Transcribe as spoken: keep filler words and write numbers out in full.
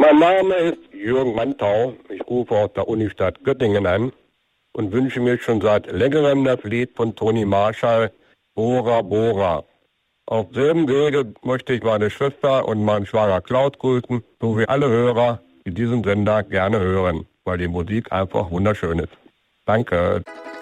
Mein Name ist Jürgen Mantau. Ich rufe aus der Unistadt Göttingen an und wünsche mir schon seit längerem das Lied von Toni Marshall, Bora Bora. Auf selben Wege möchte ich meine Schwester und meinen Schwager Klaus grüßen, sowie alle Hörer, die diesen Sender gerne hören, weil die Musik einfach wunderschön ist. Danke.